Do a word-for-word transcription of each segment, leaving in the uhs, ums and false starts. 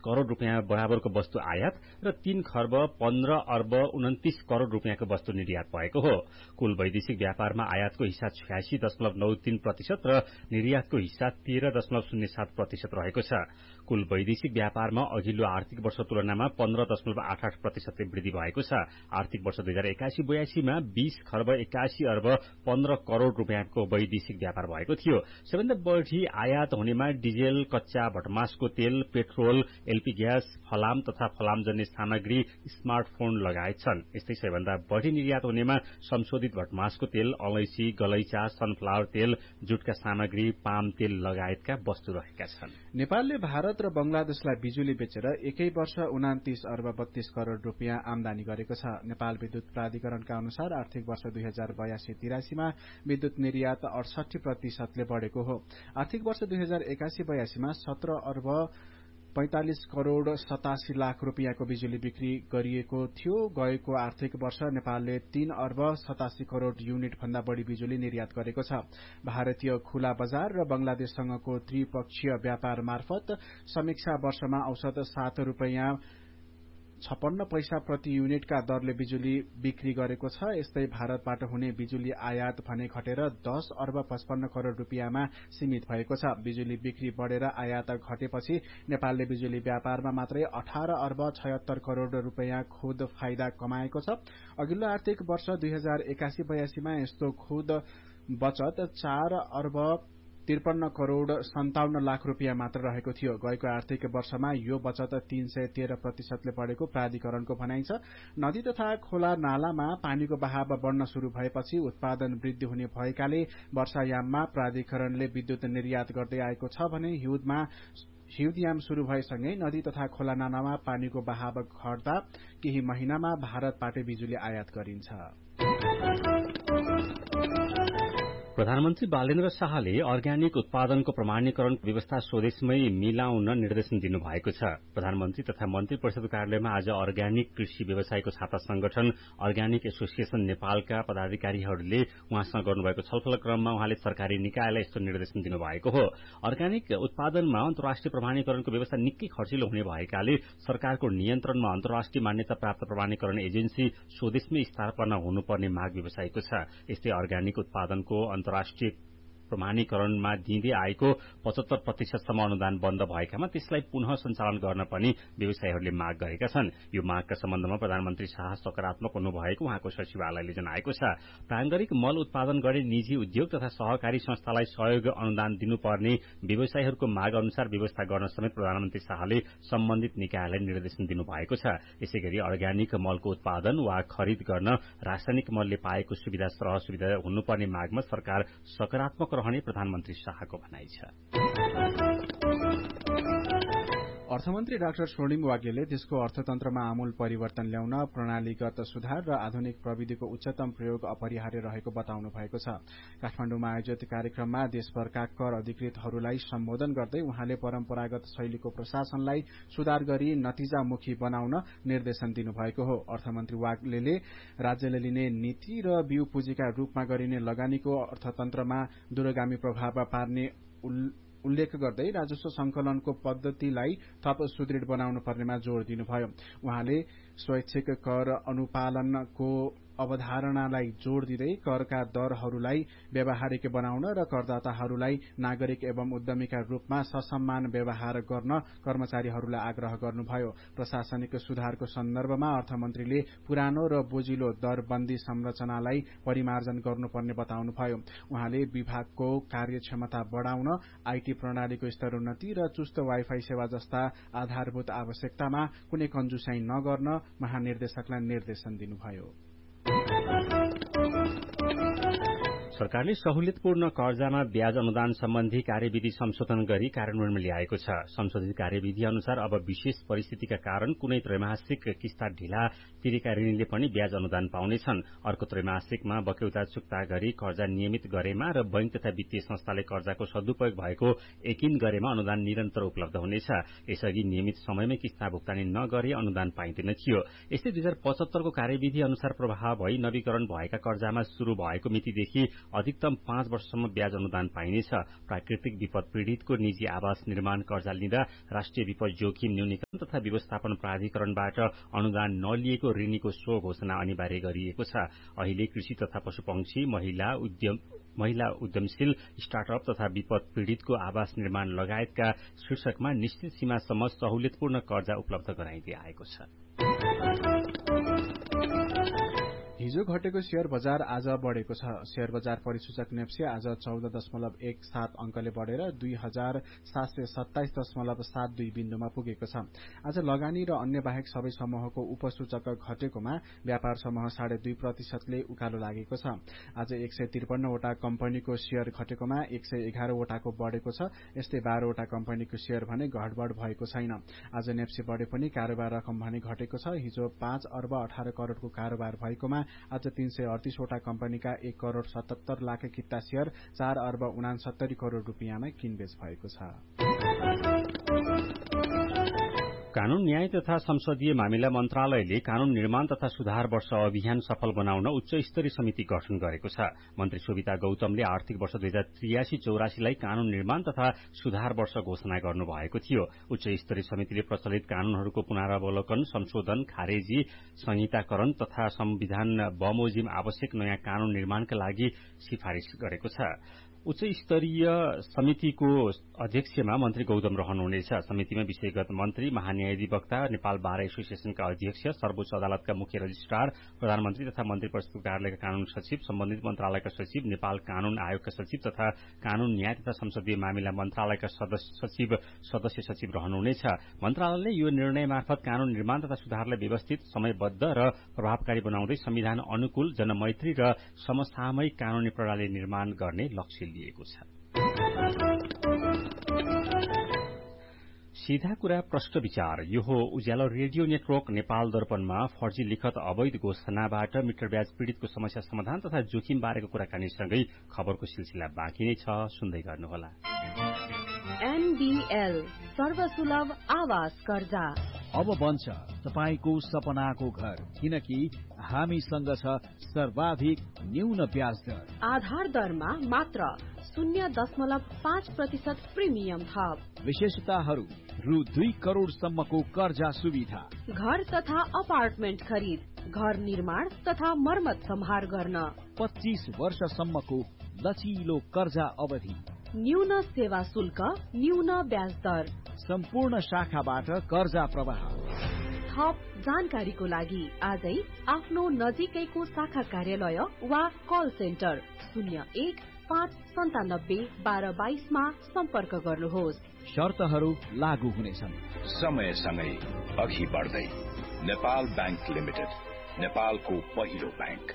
करोड़ रुपियाँ बराबरको वस्तु आयात र तीन खर्ब पन्ध्र अर्ब उन्तिस करोड़ रुपियाँको वस्तु निर्यात भएको हो। कुल वैदेशिक व्यापारमा आयातको हिस्सा छयासी दशमलव नौ तीन प्रतिशत र निर्यातको हिस्सा तेह्र दशमलव शून्य सात प्रतिशत रहेको छ। कुल वैदेशिक व्यापारमा अघिल्लो आर्थिक वर्ष तुलनामा पन्ध्र दशमलव आठ आठ प्रतिशतले वृद्धि भएको छ। आर्थिक वर्ष दुई हजार एकासी बयासीमा बीस खर्ब एकासी अर्ब पन्ध्र करोड़ रुपियाँको वैदेशिक व्यापार भएको थियो। सबैभन्दा बढ़ी आयात हुनेमा डिजेल, कच्चा भटमासको तेल, पेट्रोल, एलपी ग्यास, फलाम तथा फलामजन्य सामग्री, स्मार्टफोन लगायत छन्। यस्तै सबैभन्दा बढ़ी निर्यात हुनेमा संशोधित भटमासको तेल, अलैंची, गलैचा, सनफ्लावर तेल, जुटका सामग्री, पाम तेल लगायतका वस्तु रहेका छन्। नेपालले भारत र बंगलादेशलाई बिजुली बेचेर एकै वर्ष उनातीस अर्ब बत्तीस करोड़ रुपियाँ आमदानी गरेको छ। नेपाल विद्युत प्राधिकरणका अनुसार आर्थिक वर्ष दुई हजार बयासी तिरासीमा विद्युत निर्यात अडसठी प्रतिशतले बढ़ेको हो। आर्थिक वर्ष दुई हजार एकासी बयासीमा सत्र अर्ब पैंतालिस करोड़ सतासी लाख रुपियाँको बिजुली बिक्री गरिएको थियो। गएको आर्थिक वर्ष नेपालले तीन अर्ब सतासी करोड़ युनिट भन्दा बढ़ी बिजुली निर्यात गरेको छ। भारतीय खुला बजार र बंगलादेशसँगको त्रिपक्षीय व्यापार मार्फत समीक्षा वर्षमा औसत सात रुपियाँ छप्पन्न पैसा प्रति युनिटका दरले बिजुली बिक्री गरेको छ। यस्तै भारतबाट हुने बिजुली आयात भने घटेर दस अर्ब पचपन्न करोड़ रुपियाँमा सीमित भएको छ। बिजुली बिक्री बढ़ेर आयात घटेपछि नेपालले बिजुली व्यापारमा मात्रै अठार अर्ब छयत्तर करोड़ रुपियाँ खुद फाइदा कमाएको छ। अघिल्लो आर्थिक वर्ष दुई हजार एकासी बयासीमा यस्तो खुद बचत चार अर्ब त्रिपन्न करोड़ सन्ताउन्न लाख रुपियाँ मात्र रहेको थियो। गएको आर्थिक वर्षमा यो बचत तीन सय तेह्र प्रतिशतले बढ़ेको प्राधिकरणको भनाइ छ। नदी तथा खोला नालामा पानीको बहाव बढ़न शुरू भएपछि उत्पादन वृद्धि हुने भएकाले वर्षायाममा प्राधिकरणले विद्युत निर्यात गर्दै आएको छ भने हिउँदमा हिउँदयाम शुरू भएसँगै नदी तथा खोला नालामा पानीको बहाव घट्दा केही महिनामा भारतबाटै बिजुली आयात गरिन्छ। प्रधानमन्त्री बालेन्द्र शाहले अर्ग्यानिक उत्पादनको प्रमाणीकरण व्यवस्था स्वदेशमै मिलाउन निर्देशन दिनुभएको छ। प्रधानमन्त्री तथा मन्त्री परिषद कार्यालयमा आज अर्ग्यानिक कृषि व्यवसायको छाता संगठन अर्ग्यानिक एसोसिएशन नेपालका पदाधिकारीहरूले उहाँसँग गर्नुभएको छलफल क्रममा उहाँले सरकारी निकायलाई यस्तो निर्देशन दिनुभएको हो। अर्ग्यानिक उत्पादनमा अन्तर्राष्ट्रिय प्रमाणीकरणको व्यवस्था निकै खर्चिलो हुने भएकाले सरकारको नियन्त्रणमा अन्तर्राष्ट्रिय मान्यता प्राप्त प्रमाणीकरण एजेन्सी स्वदेशमै स्थापना हुनुपर्ने माग व्यवसायको छ। यस्तै अर्ग्यानिक उत्पादनको अन्तर्राष्ट्रिय प्रमाणीकरणमा दिँदै आएको पचहत्तर प्रतिशतसम्म अनुदान बन्द भएकामा त्यसलाई पुनः सञ्चालन गर्न पनि व्यवसायीहरूले माग गरेका छन्। यो मागका सम्बन्धमा प्रधानमन्त्री शाह सकारात्मक हुनुभएको उहाँको सचिवालयले जनाएको छ। प्रारम्भिक मल उत्पादन गर्ने निजी उद्योग तथा सहकारी संस्थालाई सहयोग अनुदान दिनुपर्ने व्यवसायीहरूको माग अनुसार व्यवस्था गर्न समेत प्रधानमन्त्री शाहले सम्बन्धित निकायलाई निर्देशन दिनुभएको छ। यसैगरी अर्ग्यानिक मलको उत्पादन वा खरिद गर्न रासायनिक मलले पाएको सुविधा सरह सुविधा हुनुपर्ने मागमा सरकार सकारात्मक रहने प्रधानमन्त्री शाहको भनाइ छ। अर्थमन्त्री डाक्टर स्वर्णिम वाग्लेले देशको अर्थतन्त्रमा आमूल परिवर्तन ल्याउन प्रणालीगत सुधार र आधुनिक प्रविधिको उच्चतम प्रयोग अपरिहार्य रहेको बताउनु भएको छ। काठमाडौँमा आयोजित कार्यक्रममा देशभरका कर अधिकृतहरूलाई सम्बोधन गर्दै उहाँले परम्परागत शैलीको प्रशासनलाई सुधार गरी नतिजामुखी बनाउन निर्देशन दिनुभएको हो। अर्थमन्त्री वाग्लेले राज्यले लिने नीति र बिउ पुँजीका रूपमा गरिने लगानीको अर्थतन्त्रमा दूरगामी प्रभाव पार्ने उल्लेख गर्दै राजस्व संकलनको पद्धतिलाई थप सुदृढ़ बनाउनु पर्नेमा जोड़ दिनुभयो। उहाँले स्वैच्छिक कर अनुपालनको अवधारणालाई जोड़ दिँदै करका दरहरूलाई व्यावहारिक बनाउन र करदाताहरूलाई नागरिक एवं उद्यमीका रूपमा ससम्मान व्यवहार गर्न कर्मचारीहरूलाई आग्रह गर्नुभयो। प्रशासनिक सुधारको सन्दर्भमा अर्थमन्त्रीले पुरानो र बोझिलो दरबन्दी संरचनालाई परिमार्जन गर्नुपर्ने बताउनुभयो। उहाँले विभागको कार्यक्षमता बढ़ाउन आईटी प्रणालीको स्तरोन्नति र चुस्त वाइफाई सेवा जस्ता आधारभूत आवश्यकतामा कुनै कन्जुसाई नगर्न महानिर्देशकलाई निर्देशन दिनुभयो। सरकारले सहुलियतपूर्ण कर्जामा ब्याज अनुदान सम्बन्धी कार्यविधि संशोधन गरी कार्यान्वयनमा ल्याएको छ। संशोधित कार्यविधि अनुसार अब विशेष परिस्थितिका कारण कुनै त्रैमासिक किस्ता ढिला तिरेका ऋणीले पनि ब्याज अनुदान पाउनेछन्। अर्को त्रैमासिकमा बक्यौता चुक्ता गरी कर्जा नियमित गरेमा र बैंक तथा वित्तीय संस्थाले कर्जाको सदुपयोग भएको यकिन गरेमा अनुदान निरन्तर उपलब्ध हुनेछ। यसअघि नियमित समयमै किस्ता भुक्तानी नगरे अनुदान पाइँदैन थियो। यस्तै दुई हजार पचहत्तरको कार्यविधि अनुसार प्रभाव भई नवीकरण भएका कर्जामा शुरू भएको मितिदेखि अधिकतम पाँच वर्षसम्म ब्याज अनुदान पाइनेछ। प्राकृतिक विपद पीड़ितको निजी आवास निर्माण कर्जा लिँदा राष्ट्रिय विपद जोखिम न्यूनीकरण तथा व्यवस्थापन प्राधिकरणबाट अनुदान नलिएको ऋणीको स्व घोषणा अनिवार्य गरिएको छ। अहिले कृषि तथा पशुपक्षी, महिला उद्यम महिला उद्यमशील स्टार्टअप तथा विपद पीड़ितको आवास निर्माण लगायतका शीर्षकमा निश्चित सीमासम्म सहुलियतपूर्ण कर्जा उपलब्ध गराइँदै आएको छ। हिजो घटेको शेयर बजार आज बढ़ेको छ। शेयर बजार परिसूचक नेप्से आज चौध दशमलव एक सात अंकले बढ़ेर दुई हजार सात सय सत्ताइस दशमलव सात दुई बिन्दुमा पुगेको छ। आज लगानी र अन्य बाहेक सबै समूहको उपसूचक घटेकोमा व्यापार समूह साढे दुई प्रतिशतले उकालो लागेको छ। आज एक सय त्रिपन्नवटा कम्पनीको शेयर घटेकोमा एक सय एघारवटाको बढ़ेको छ। यस्तै बाह्रवटा कम्पनीको शेयर भने घटबढ़ भएको छैन। आज नेप्से बढ़े पनि कारोबार रकम भने घटेको छ। हिजो पाँच अर्ब अठार करोड़को कारोबार भएकोमा आज तीन सय अडतीसवटा कम्पनीका एक करोड़ सतहत्तर लाख किता शेयर चार अर्ब उनासत्तरी करोड़ रूपियाँमा किनबेच भएको छ। कानून न्याय तथा संसदीय मामिला मन्त्रालयले कानून निर्माण तथा सुधार वर्ष अभियान सफल बनाउन उच्च स्तरीय समिति गठन गरेको छ। मन्त्री शोभिता गौतमले आर्थिक वर्ष दुई हजार त्रियासी चौरासीलाई कानून निर्माण तथा सुधार वर्ष घोषणा गर्नुभएको थियो। उच्च स्तरीय समितिले प्रचलित कानूनहरूको पुनरावलोकन, संशोधन, खारेजी, संहिताकरण तथा संविधान बमोजिम आवश्यक नयाँ कानून निर्माणका लागि सिफारिश गरेको छ। उच्च स्तरीय समितिको अध्यक्षमा मन्त्री गौतम रहनुहुनेछ। समितिमा विषयगत मन्त्री, महान्यायाधिवक्ता, नेपाल बार एसोसिएशनका अध्यक्ष, सर्वोच्च अदालतका मुख्य रजिस्ट्रार, प्रधानमन्त्री तथा मन्त्री परिषदको कार्यालयका कानून सचिव, सम्बन्धित मन्त्रालयका सचिव, नेपाल कानून आयोगका सचिव तथा कानून न्याय तथा संसदीय मामिला मन्त्रालयका सचिव सदस्य सचिव रहनुहुनेछ। मन्त्रालयले यो निर्णय मार्फत कानून निर्माण तथा सुधारलाई व्यवस्थित, समयबद्ध र प्रभावकारी बनाउँदै संविधान अनुकूल, जनमैत्री र समसामयिक कानूनी प्रणाली निर्माण गर्ने लक्ष्य लिएको छ। सीधा कुरा प्रश्न विचार। यो हो उज्यालो रेडियो नेटवर्क नेपाल दर्पणमा फर्जी लिखत अवैध घोषणाबाट मिटर ब्याज पीड़ितको समस्या समाधान तथा जोखिम बारेको कुराकानीसँगै खबरको सिलसिला बाँकी नै छ, सुन्दै गर्नुहोला। एनडीएल सर्वसुलभ आवास कर्जा अब बन्छ तपाईको सपनाको घर, किनकि हामीसँग छ सर्वाधिक न्यून ब्याज दर। आधार दरमा मात्र शून्य दशमलव पाँच प्रतिशत प्रिमियम थप। विशेषताहरू रु दुई करोड़ सम्मको कर्जा सुविधा, घर तथा अपार्टमेन्ट खरिद, घर निर्माण तथा मर्मत सम्हार गर्न, पच्चीस वर्षसम्मको लचिलो कर्जा अवधि, न्यून सेवा शुल्क, न्यून ब्याज दर, सम्पूर्ण शाखाबाट कर्जा प्रवाह। थप जानकारीको लागि आजै आफ्नो नजिकैको शाखा कार्यालय वा कल सेन्टर शून्य एक पाँच सन्तानब्बे बाह्र बाइसमा सम्पर्क गर्नुहोस्। शर्तहरू लागू हुनेछन्। समयसँगै अघि बढ्दै नेपाल ब्याङ्क लिमिटेड, नेपालको पहिलो ब्याङ्क।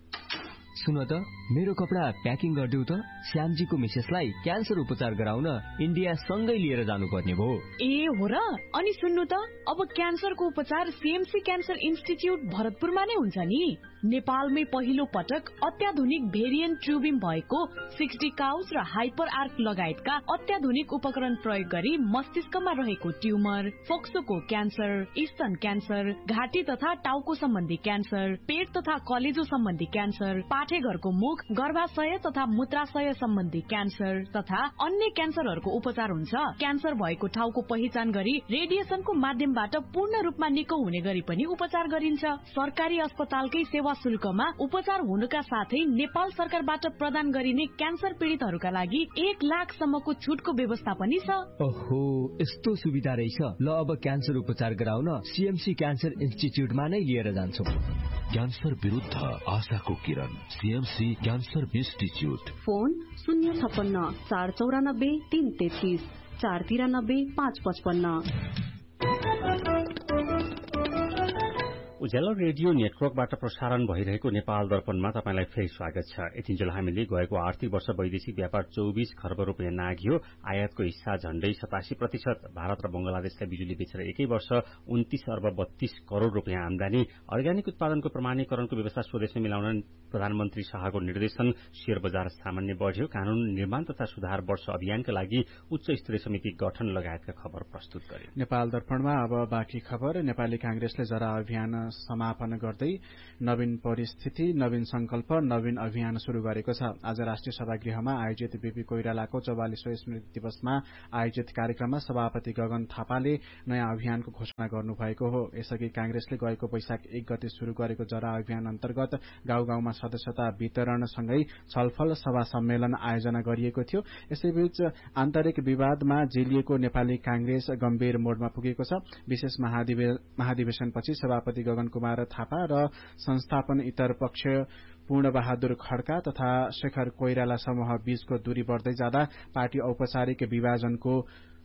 सुन त, मेरो कपडा प्याकिङ गरिदेऊ त। श्यामजीको मिसेसलाई क्यान्सर उपचार गराउन इन्डिया सँगै लिएर जानुपर्ने भयो। ए हो र? अनि सुन्नु त, अब क्यान्सरको उपचार सीएमसी क्यान्सर इन्स्टिच्युट भरतपुरमा नै हुन्छ नि। नेपालमै पहिलो पटक अत्याधुनिक भेरिएन्ट ट्युबिम भएको सिक्सटी काउस र हाइपर आर्क लगायतका अत्याधुनिक उपकरण प्रयोग गरी मस्तिष्कमा रहेको ट्युमर, फोक्सोको क्यान्सर, स्तन क्यान्सर, घाँटी तथा टाउको सम्बन्धी क्यान्सर, पेट तथा कलेजो सम्बन्धी क्यान्सर, पाठेघरको मुख, गर्भाशय तथा मूत्राशय सम्बन्धी क्यान्सर तथा अन्य क्यान्सरहरूको उपचार हुन्छ। क्यान्सर भएको ठाउँको पहिचान गरी रेडिएसनको माध्यमबाट पूर्ण रूपमा निको हुने गरी पनि उपचार गरिन्छ। सरकारी अस्पतालकै सेवा शुल्कमा उपचार हुनुका साथै नेपाल सरकारबाट प्रदान गरिने क्यान्सर पीड़ितहरूका लागि एक लाख सम्मको छुटको व्यवस्था पनि छ। ओहो, यस्तो सुविधा रहेछ। ल, अब क्यान्सर उपचार गराउन सीएमसी क्यान्सर इन्स्टिच्युटमा नै लिएर जान्छौँ। क्यान्सर विरुद्ध आशाको किरण, सीएमसी क्यान्सर इन्स्टिच्युट। फोन शून्य छप्पन्न चार चौरानब्बे तीन तेत्तीस चार तिरानब्बे पाँच पचपन्न। उज्यालो रेडियो नेटवर्कबाट प्रसारण भइरहेको नेपाल दर्पणमा तपाईंलाई फेरि स्वागत छ। यतिन्जेल हामीले गएको आर्थिक वर्ष वैदेशिक व्यापार चौबिस खर्ब रूपियाँ नाघ्यो। आयातको हिस्सा झण्डै सतासी प्रतिशत। भारत र बंगलादेशलाई बिजुली बेचेर एकै वर्ष उन्तीस अर्ब बत्तीस करोड़ रूपियाँ आमदानी। अर्ग्यानिक उत्पादनको प्रमाणीकरणको व्यवस्था स्वदेशमा मिलाउन प्रधानमन्त्री शाहको निर्देशन। शेयर बजार सामान्य बढ़्यो। कानून निर्माण तथा सुधार वर्ष अभियानका लागि उच्च स्तरीय समिति गठन लगायतका खबर प्रस्तुत गरे। नेपाल दर्पणमा अब बाँकी खबर। नेपाली कांग्रेसले जरा अभियान समापन गर्दै नवीन परिस्थिति नवीन संकल्प नवीन अभियान शुरू गरेको छ। आज राष्ट्रिय सभागृहमा आयोजित बीपी कोइरालाको चौवालीसौं स्मृति दिवसमा आयोजित कार्यक्रममा सभापति गगन थापाले नयाँ अभियानको घोषणा गर्नुभएको हो। यसअघि कांग्रेसले गएको वैशाख एक गते शुरू गरेको जरा अभियान अन्तर्गत गाउँ गाउँमा सदस्यता वितरणसँगै छलफल सभा सम्मेलन आयोजना गरिएको थियो। यसैबीच आन्तरिक विवादमा जेलिएको नेपाली कांग्रेस गम्भीर मोडमा पुगेको छ। विशेष महाधिवेशनपछि सभापति गगन कुमार थापा र संस्थापन इतर पक्ष पूर्णबहादुर खड्का तथा शेखर कोइराला समूह बीचको दूरी बढ़दै जाँदा पार्टी औपचारिक विभाजनको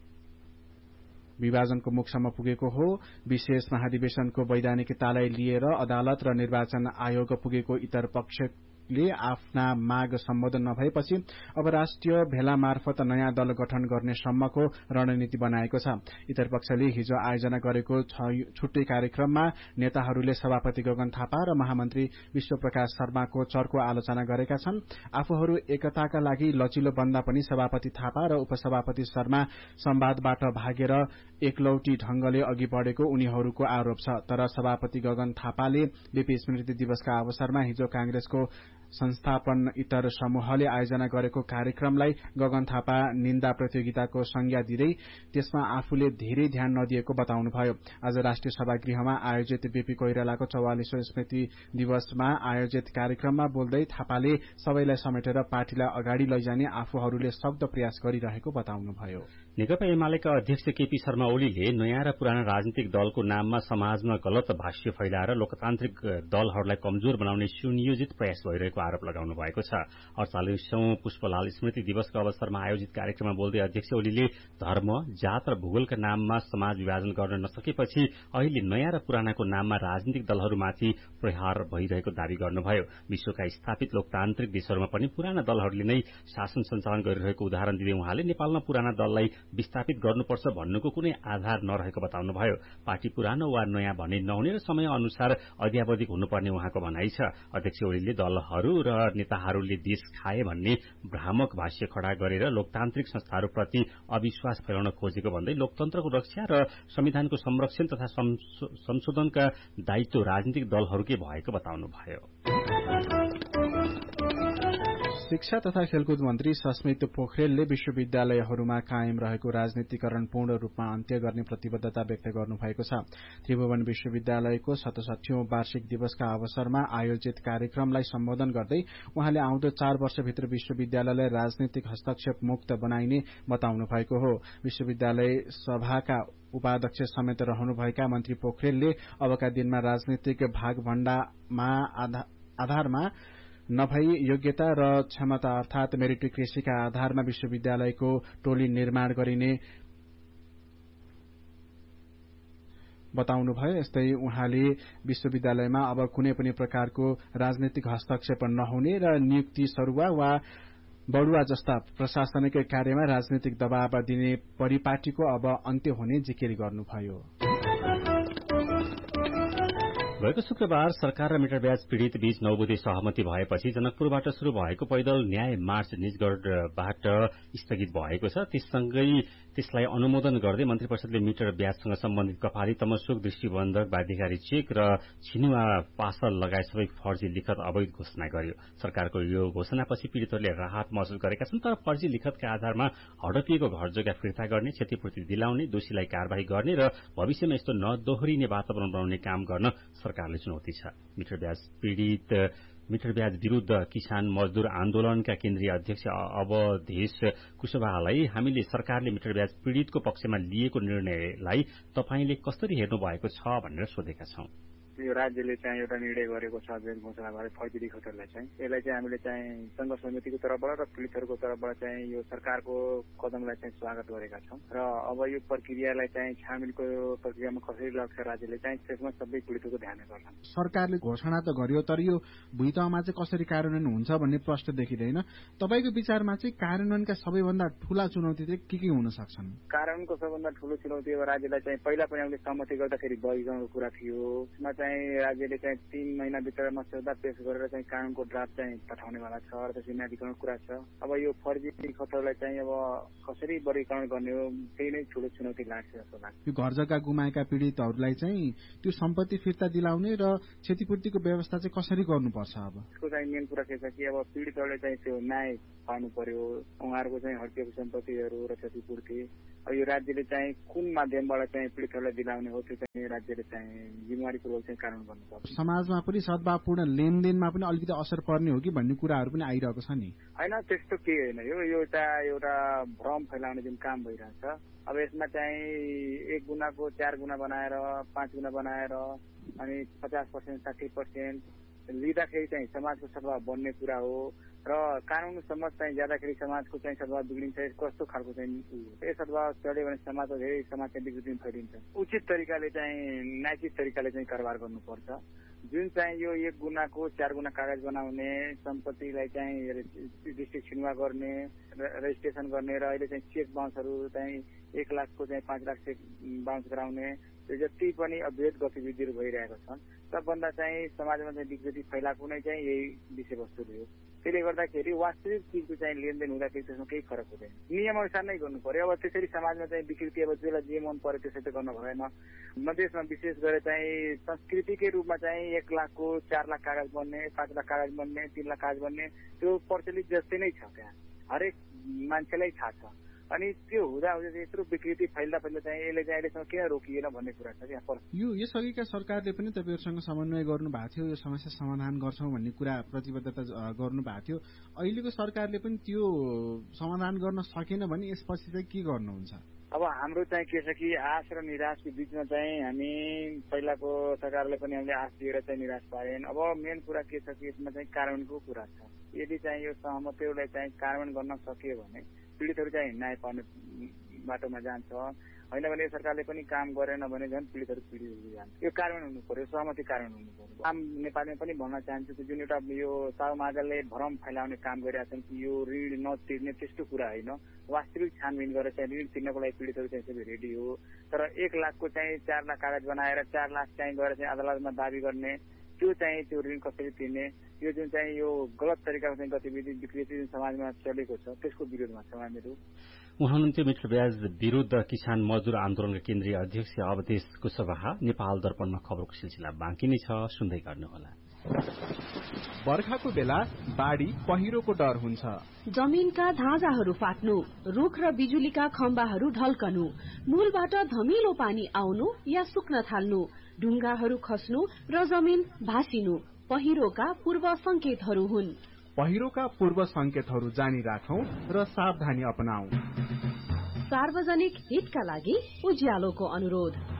विभाजनको मुखसम्म पुगेको हो। विशेष महाधिवेशनको वैधानिकतालाई लिएर अदालत र निर्वाचन आयोग पुगेको इतर पक्षले आफ्ना माग सम्बोधन नभएपछि अब राष्ट्रिय भेला मार्फत नयाँ दल गठन गर्ने सम्मको रणनीति बनाएको छ। इतर पक्षले हिजो आयोजना गरेको छुट्टै कार्यक्रममा नेताहरूले सभापति गगन थापा र महामन्त्री विश्वप्रकाश शर्माको चर्को आलोचना गरेका छन्। आफूहरू एकताका लागि लचिलो बन्दा पनि सभापति थापा र उपसभापति शर्मा संवादबाट भागेर एकलौटी ढंगले अघि बढ़ेको उनीहरूको आरोप छ। तर सभापति गगन थापाले बीपी स्मृति दिवसका अवसरमा हिजो कांग्रेसको संस्थापन इतर समूहले आयोजना गरेको कार्यक्रमलाई गगन थापा निन्दा प्रतियोगिताको संज्ञा दिँदै त्यसमा आफूले धेरै ध्यान नदिएको बताउनुभयो। आज राष्ट्रिय सभागृहमा आयोजित बीपी कोइरालाको चौवालीसौं स्मृति दिवसमा आयोजित कार्यक्रममा बोल्दै थापाले सबैलाई समेटेर पार्टीलाई अगाडि लैजाने आफूहरूले सक्दो प्रयास गरिरहेको बताउनुभयो। नेकपा एमालेका अध्यक्ष केपी शर्मा ओलीले नयाँ र पुराना राजनीतिक दलको नाममा समाजमा गलत भाष्य फैलाएर लोकतान्त्रिक दलहरूलाई कमजोर बनाउने सुनियोजित प्रयास भइरहेको आरोप लगाउनु भएको छ। अड़चालिसौं पुष्पलाल स्मृति दिवसको अवसरमा आयोजित कार्यक्रममा बोल्दै अध्यक्ष ओलीले धर्म जात र भूगोलका नाममा समाज विभाजन गर्न नसकेपछि अहिले नयाँ र पुरानाको नाममा राजनीतिक दलहरूमाथि प्रहार भइरहेको दावी गर्नुभयो। विश्वका स्थापित लोकतान्त्रिक देशहरूमा पनि पुराना दलहरूले नै शासन सञ्चालन गरिरहेको उदाहरण दिँदै उहाँले नेपालमा पुराना दललाई विस्थापित गर्नुपर्छ भन्नुको कुनै आधार नरहेको बताउनुभयो। पार्टी पुरानो वा नयाँ भन्ने नहुने र समय अनुसार अध्यावधिक हुनुपर्ने उहाँको भनाइ छ। अध्यक्ष ओलीले दलहरू र नेताहरूले देश खाए भन्ने भ्रामक भाष्य खड़ा गरेर लोकतान्त्रिक संस्थाहरूप्रति अविश्वास फैलाउन खोजेको भन्दै लोकतन्त्रको रक्षा र संविधानको संरक्षण तथा संशोधनका दायित्व राजनीतिक दलहरूकै भएको बताउनुभयो। शिक्षा तथा खेलकुद मन्त्री सस्मित पोखरेलले विश्वविद्यालयहरूमा कायम रहेको राजनीतिकरण पूर्ण रूपमा अन्त्य गर्ने प्रतिबद्धता व्यक्त गर्नुभएको छ। त्रिभुवन विश्वविद्यालयको सतसठीऔं वार्षिक दिवसका अवसरमा आयोजित कार्यक्रमलाई सम्बोधन गर्दै उहाँले आउँदो चार वर्षभित्र विश्वविद्यालयलाई राजनीतिक हस्तक्षेप मुक्त बनाइने बताउनु भएको हो। विश्वविद्यालय सभाका उपाध्यक्ष समेत रहनुभएका मन्त्री पोखरेलले अबका दिनमा राजनीतिक भागभण्डामा आधारमा नभई योग्यता र क्षमता अर्थात मेरिटोक्रेसीका आधारमा विश्वविद्यालयको टोली निर्माण गरिने बताउनुभयो। यस्तै उहाँले विश्वविद्यालयमा अब कुनै पनि प्रकारको राजनीतिक हस्तक्षेप नहुने र नियुक्ति सरुवा वा बढुवा जस्ता प्रशासनिक कार्यमा राजनीतिक दबाव दिने परिपाटीको अब अन्त्य हुने जिकिर गर्नुभयो। गएको शुक्रबार सरकार र मिटर ब्याज पीड़ित बीच नौ बुधे सहमति भएपछि जनकपुरबाट शुरू भएको पैदल न्याय मार्च निजगढ़बाट स्थगित भएको छ। त्यससँगै त्यसलाई अनुमोदन गर्दै मन्त्री परिषदले मिटर ब्याजसँग सम्बन्धित कपाली तमसुक दृष्टिबन्धक बाध्यकारी चेक र छिनुवा पासल लगायत सबै फर्जी लिखत अवैध घोषणा गर्यो। सरकारको यो घोषणापछि पीड़ितहरूले राहत महसुस गरेका छन्। तर फर्जी लिखतका आधारमा हडपिएको घर जग्गा फिर्ता गर्ने, क्षतिपूर्ति दिलाउने, दोषीलाई कार्यवाही गर्ने र भविष्यमा यस्तो नदोहोरिने वातावरण बनाउने काम गर्न सरकारले चुनौती छ। मिटर ब्याज पीड़ित मिटर ब्याज विरूद्ध किसान मजदूर आन्दोलनका केन्द्रीय अध्यक्ष अवधेश कुशवाहालाई हामीले सरकारले मिटर ब्याज पीड़ितको पक्षमा लिएको निर्णयलाई तपाईले कसरी हेर्नु भएको छ भनेर सोधेका छौं। यो राज्यले चाहिँ एउटा निर्णय गरेको छ जेल घोषणा गरे फर्जी लिखतहरूलाई चाहिँ यसलाई चाहिँ हामीले चाहिँ संघ समितिको तर्फबाट र पीडितहरूको तर्फबाट चाहिँ यो सरकारको कदमलाई चाहिँ स्वागत गरेका छौं र अब यो प्रक्रियालाई चाहिँ छानबिनको प्रक्रियामा कसरी लाग्छ राज्यले चाहिँ त्यसमा सबै पीडितको ध्यान गर्छन्। सरकारले घोषणा त गर्यो तर यो भुइँतमा चाहिँ कसरी कार्यान्वयन हुन्छ भन्ने प्रश्न देखिँदैन। तपाईको विचारमा चाहिँ कार्यान्वयनका सबैभन्दा ठूला चुनौती चाहिँ के के हुन सक्छन्? कार्यान्वयनको सबैभन्दा ठूलो चुनौती अब राज्यलाई चाहिँ पहिला पनि हामीले सहमति गर्दाखेरि वर्गीकरणको कुरा थियो। यसमा चाहिँ चाहिँ राज्यले चाहिँ तीन महिनाभित्र मस्यौदा पेश गरेर चाहिँ कानूनको ड्राफ्ट चाहिँ पठाउनेवाला छ र त्यसपछि न्यायाधिकरण कुरा छ। अब यो फर्जी खतरलाई चाहिँ अब कसरी वर्गीकरण गर्ने हो त्यही नै ठुलो चुनौती लाग्छ जस्तो लाग्छ। यो घर जग्गा गुमाएका पीडितहरूलाई चाहिँ त्यो सम्पत्ति फिर्ता दिलाउने र क्षतिपूर्तिको व्यवस्था चाहिँ कसरी गर्नुपर्छ? अब यसको चाहिँ मेन कुरा के छ कि अब पीडितहरूले चाहिँ त्यो न्याय पाउनु पर्यो, उहाँहरूको चाहिँ हड्किएको सम्पत्तिहरू र क्षतिपूर्ति। अब यो राज्यले चाहिँ कुन माध्यमबाट चाहिँ पीडितहरूलाई दिलाउने हो त्यो चाहिँ राज्यले चाहिँ जिम्मेवारीपूर्वक चाहिँ कानून गर्नुपर्छ। समाजमा पनि सद्भावपूर्ण लेनदेनमा पनि अलिकति असर पर्ने हो कि भन्ने कुराहरू पनि आइरहेको छ नि। होइन त्यस्तो के होइन, यो एउटा एउटा भ्रम फैलाउने जुन काम भइरहेछ। अब यसमा चाहिँ एक गुनाको चार गुना बनाएर पाँच गुना बनाएर अनि पचास पर्सेन्ट साठी पर्सेन्ट लिँदाखेरि चाहिँ समाजको सद्भाव बन्ने कुरा हो र कानून समझ चाहिँ जाँदाखेरि समाजको चाहिँ सद्भाव बिग्रिन्छ। कस्तो खालको चाहिँ सद्भाव चल्यो भने समाजमा धेरै समाज चाहिँ विकृति फैलिन्छ। उचित तरिकाले चाहिँ नैतिक तरिकाले चाहिँ कारोबार गर्नुपर्छ। जुन चाहिँ यो एक गुनाको चार गुना कागज बनाउने, सम्पत्तिलाई चाहिँ डिस्ट्रिक्ट छिनवा गर्ने, रेजिस्ट्रेसन गर्ने र अहिले चाहिँ चेक बाउन्सहरू चाहिँ एक लाखको चाहिँ पाँच लाख चेक बाउन्स गराउने यो जति पनि अवैध गतिविधिहरू भइरहेका छन् सबभन्दा चाहिँ समाजमा चाहिँ विकृति फैलाएको नै चाहिँ यही विषयवस्तुले हो। त्यसले गर्दाखेरि वास्तविक चिजको चाहिँ लेनदेन हुँदाखेरि त्यसमा केही फरक हुँदैन, नियम अनुसार नै गर्नु पर्यो। अब त्यसरी समाजमा चाहिँ विकृति अब जसलाई जे मन पर्यो त्यसै त गर्न भएन। मधेसमा विशेष गरेर चाहिँ संस्कृतिकै रूपमा चाहिँ एक लाखको चार लाख कागज बन्ने, पाँच लाख कागज बन्ने, तीन लाख कागज बन्ने त्यो प्रचलित जस्तै नै छ। त्यहाँ हरेक मान्छेलाई थाहा छ। अनि त्यो हुँदा हुँदै यत्रो विकृति फैल्दा फैल्दा चाहिँ यसले चाहिँ अहिलेसम्म किन रोकिएन भन्ने कुरा छ। यहाँ यो यसअघिका सरकारले पनि तपाईँहरूसँग समन्वय गर्नु भएको थियो, यो समस्या समाधान गर्छौँ भन्ने कुरा प्रतिबद्धता गर्नु भएको थियो। अहिलेको सरकारले पनि त्यो समाधान गर्न सकेन भने यसपछि चाहिँ के गर्नुहुन्छ? अब हाम्रो चाहिँ के छ कि आश र निराशको बिचमा चाहिँ हामी पहिलाको सरकारले पनि हामीले आश दिएर चाहिँ निराश पाएन। अब मेन कुरा के छ कि यसमा चाहिँ कार्यान्वयनको कुरा छ। यदि चाहिँ यो सहमतिलाई चाहिँ कार्यान्वयन गर्न सकियो भने पीडितहरू चाहिँ न्याय पाउने बाटोमा जान्छ। होइन भने सरकारले पनि काम गरेन भने झन् पीडितहरू पीडित हुँदै जान्छ। यो कार्यान्वयन हुनु पर्यो, सहमति कार्यान्वयन हुनु पर्यो। आम नेपालमा पनि भन्न चाहन्छु कि जुन एउटा यो साहु महाजनले भ्रम फैलाउने काम गरिरहेका छन् कि यो ऋण नतिर्ने त्यस्तो कुरा होइन। वास्तविक छानबिन गरेर चाहिँ ऋण तिर्नको लागि पीडितहरू चाहिँ सबै रेडी हो। तर एक लाखको चाहिँ चार लाख कागज बनाएर चार लाख चाहिँ गएर चाहिँ अदालतमा दाबी गर्ने त्यो चाहिँ त्यो ऋण कसरी तिर्ने यो जुन चाहिँ यो गलत तरिकाको चाहिँ गतिविधि विकृति जुन समाजमा चलेको छ त्यसको विरोधमा छ हामीहरू। उहाँ हुनुहुन्थ्यो मित्र ब्याज विरूद्ध किसान मजदूर आन्दोलनका केन्द्रीय अध्यक्ष अवधेश कुशवाहा। नेपाल दर्पणमा खबरको सिलसिला बाँकी नै छ, सुन्दै गर्नुहोला। बर्खाको बेला बाढी पहिरोको डर हुन्छ। जमिनका धाजाहरू फाट्नु, रुख र बिजुलीका खम्बाहरू ढल्कनु, मूलबाट धमिलो पानी आउनु या सुक्न थाल्नु, ढुङ्गाहरू खस्नु र जमिन भासिनु पहिरोका पूर्व संकेतहरू हुन्। पहिरोका पूर्व संकेतहरू जानी राखौं र सावधानी अपनाऊ। सार्वजनिक हितका लागि उज्यालोको अनुरोध।